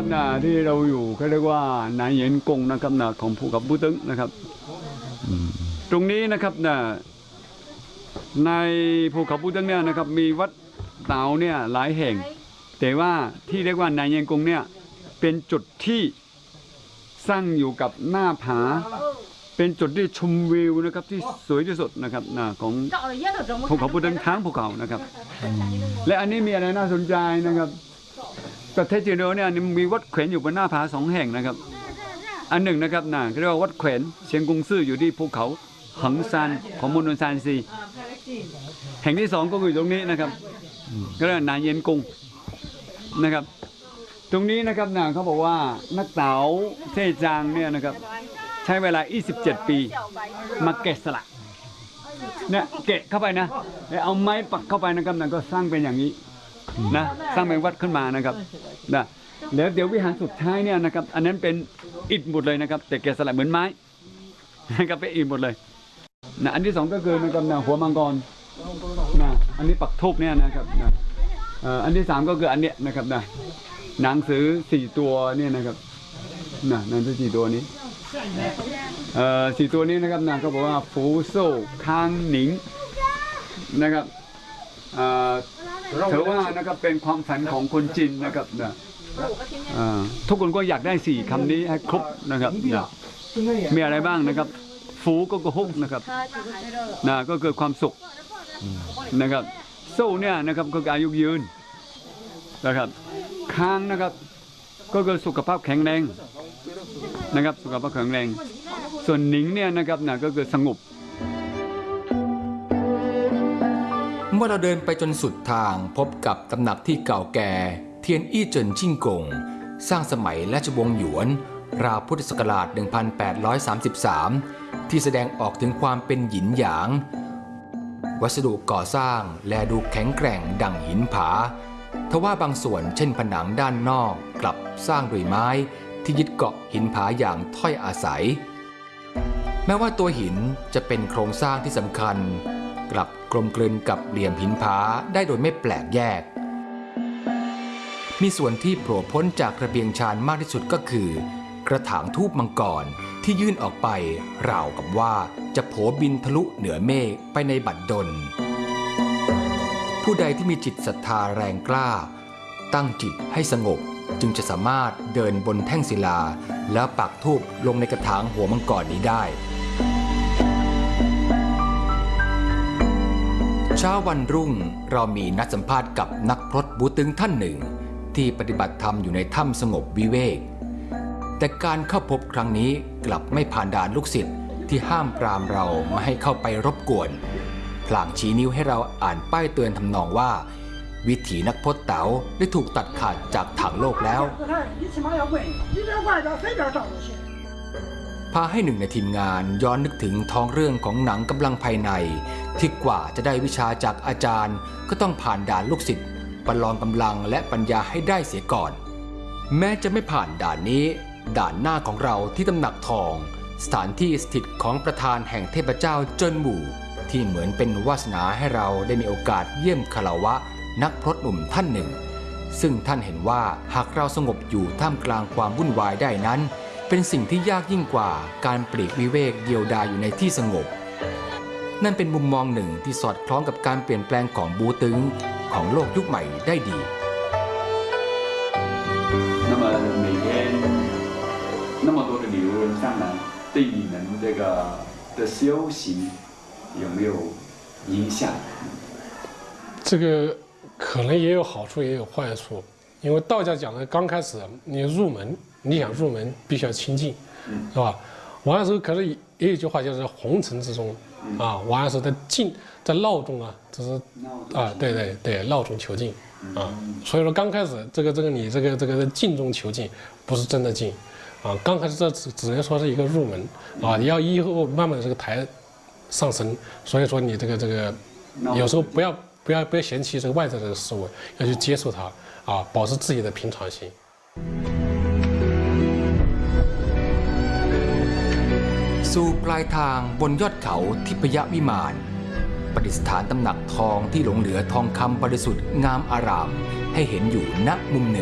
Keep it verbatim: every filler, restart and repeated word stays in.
นะครับนะที่เราอยู่เขาเรียกว่านายเย็นกงนะครับนะของภูเขาปูตึงนะครับตรงนี้นะครับนะในภูเขาปูตึงเนี่ยนะครับมีวัดเต๋าเนี่ยหลายแห่งแต่ว่าที่เรียกว่านายเย็นกงเนี่ยเป็นจุดที่สร้างอยู่กับหน้าผาเป็นจุดที่ชมวิวนะครับที่สวยที่สุดนะครับนะของภูเขาปูตึงทั้งภูเขานะครับและอันนี้มีอะไรน่าสนใจนะครับประเทศจีนเนี่ยมีวัดแขวนอยู่บนหน้าผาสองแห่งนะครับอันหนึ่งนะครับนะเรียกว่าวัดแขวนเชียงกงซื่ออยู่ที่ภูเขาหังซานของมณฑลซานซีแห่งที่สองก็อยู่ตรงนี้นะครับก็เรียกนายเย็นกงนะครับตรงนี้นะครับนะเขาบอกว่านักเต๋าเท่จางเนี่ยนะครับใช้เวลายี่สิบเจ็ดปีมาแกะสลักเนี่ยแกะเข้าไปนะเอาไม้ปักเข้าไปนะครับนะก็สร้างเป็นอย่างนี้นะสร้างเป็นวัดขึ้นมานะครับนะแล้วเดี๋ยววิหารสุดท้ายเนี่ยนะครับอันนั้นเป็นอิฐหมดเลยนะครับแต่แกะสลักเหมือนไม้นะครับเป็นอิฐหมดเลยนะอันที่สองก็คือนะครับนะหัวมังกรนะอันนี้ปักทูบเนี่ยนะครับนะอันที่สามก็คืออันเนี้ยนะครับนะหนังสือสี่ตัวเนี่ยนะครับนะหนังสือสี่ตัวนี้เอ่อสี่ตัวนี้นะครับนะก็บอกว่าฟูโซ่ค้างหนิงนะครับถือว่านะครับเป็นความฝันของคนจีนนะครับนะทุกคนก็อยากได้สี่คำนี้ให้ครบนะครับนะมีอะไรบ้างนะครับฟูก็ก็ฮกนะครับนะก็คือความสุขนะครับโซ่เนี่ยนะครับก็คืออายุยืนนะครับค้างนะครับก็คือสุขภาพแข็งแรงนะครับสุขภาพแข็งแรงส่วนหนิงเนี่ยนะครับนะก็คือสงบเมื่อเราเดินไปจนสุดทางพบกับตำหนักที่เก่าแก่เทียนอี้เจินจิ้งกงสร้างสมัยราชวงศ์หยวนราวพุทธศักราช หนึ่งพันแปดร้อยสามสิบสาม ที่แสดงออกถึงความเป็นหยินหยางวัสดุก่อสร้างแลดูแข็งแกร่งดั่งหินผาทว่าบางส่วนเช่นผนังด้านนอกกลับสร้างด้วยไม้ที่ยึดเกาะหินผาอย่างถ้อยอาศัยแม้ว่าตัวหินจะเป็นโครงสร้างที่สำคัญกลับกลมกลืนกับเหลี่ยมหินผาได้โดยไม่แปลกแยกมีส่วนที่โผล่พ้นจากระเบียงชานมากที่สุดก็คือกระถางทูบมังกรที่ยื่นออกไปราวกับว่าจะโผบินทะลุเหนือเมฆไปในบัดดลผู้ใดที่มีจิตศรัทธาแรงกล้าตั้งจิตให้สงบจึงจะสามารถเดินบนแท่งศิลาแล้วปักธูปลงในกระถางหัวมังกรนี้ได้เช้าวันรุ่งเรามีนัดสัมภาษณ์กับนักพรตบูตึงท่านหนึ่งที่ปฏิบัติธรรมอยู่ในถ้ำสงบวิเวกแต่การเข้าพบครั้งนี้กลับไม่ผ่านด่านลูกศิษย์ที่ห้ามปรามเราไม่ให้เข้าไปรบกวนพลางชี้นิ้วให้เราอ่านป้ายเตือนทำนองว่าวิถีนักพจน์เต๋าได้ถูกตัดขาดจากถังโลกแล้วพาให้หนึ่งในทีมงานย้อนนึกถึงท้องเรื่องของหนังกำลังภายในที่กว่าจะได้วิชาจากอาจารย์ก็ต้องผ่านด่านลูกศิษย์ประลองกำลังและปัญญาให้ได้เสียก่อนแม้จะไม่ผ่านด่านนี้ด่านหน้าของเราที่ตำหนักทองสถานที่สถิตของประธานแห่งเทพเจ้าเจิ้นหมู่ที่เหมือนเป็นวาสนาให้เราได้มีโอกาสเยี่ยมคารวะนักพรตหนุ่มท่านหนึ่งซึ่งท่านเห็นว่าหากเราสงบอยู่ท่ามกลางความวุ่นวายได้นั้นเป็นสิ่งที่ยากยิ่งกว่าการปลีกวิเวกเดียวดายอยู่ในที่สงบนั่นเป็นมุมมองหนึ่งที่สอดคล้องกับการเปลี่ยนแปลงของบูตึงของโลกยุคใหม่ได้ดี那么每天那么多的旅游人上来对你们这个的修行有没有影响这个可能也有好处也有坏处因为道家讲的刚开始你入门你想入门必须要清净是吧王安石可是也有一句话就是红尘之中啊王安石在静在闹中啊只是啊对对对闹中求静啊所以说刚开始这个这个你这个这个静中求静不是真的静啊刚开始这只只能说是一个入门啊你要以后慢慢的这个抬上升所以说你这个这个有时候不要不要不要嫌弃这个外在的事物要去接受它啊保持自己的平常心สู่ปลายทางบนยอดเขาทิพยวิมานประดิษฐานตำหนักทองที่หลงเหลือทองคำบริสุทธิ์งามอารามให้เห็นอยู่ณมุมหนึ่ง